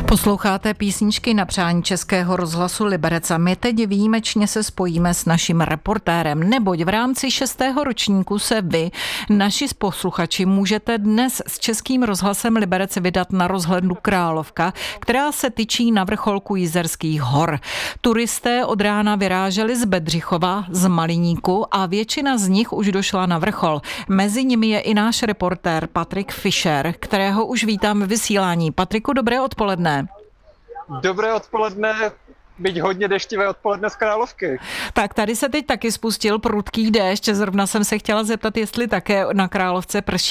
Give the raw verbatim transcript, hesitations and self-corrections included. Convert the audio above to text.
Posloucháte písničky na přání Českého rozhlasu Liberec a my teď výjimečně se spojíme s naším reportérem, neboť v rámci šestého ročníku se vy, naši posluchači, můžete dnes s Českým rozhlasem Liberec vydat na rozhlednu Královka, která se tyčí na vrcholku Jizerských hor. Turisté od rána vyráželi z Bedřichova, z Maliníku a většina z nich už došla na vrchol. Mezi nimi je i náš reportér Patrik Fischer, kterého už vítám v vysílání. Patriku, dobré odpoledne. Dobré odpoledne, byť hodně deštivé odpoledne z Královky. Tak tady se teď taky spustil prudký déšť, zrovna jsem se chtěla zeptat, jestli také na Královce prší.